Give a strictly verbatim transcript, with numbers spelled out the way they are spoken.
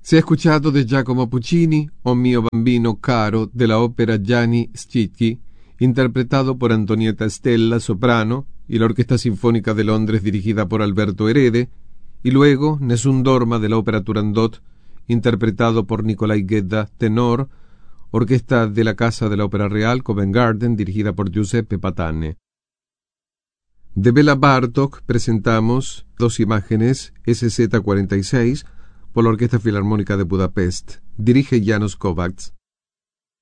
Se ha escuchado de Giacomo Puccini, O mio bambino caro, de la ópera Gianni Schicchi, interpretado por Antonietta Stella, soprano, y la Orquesta Sinfónica de Londres dirigida por Alberto Herede, y luego Nessun Dorma de la ópera Turandot, interpretado por Nicolai Gedda, tenor, Orquesta de la Casa de la Ópera Real, Covent Garden, dirigida por Giuseppe Patanne. De Bela Bartók presentamos dos imágenes S Z cuarenta y seis por la Orquesta Filarmónica de Budapest. Dirige János Kovács.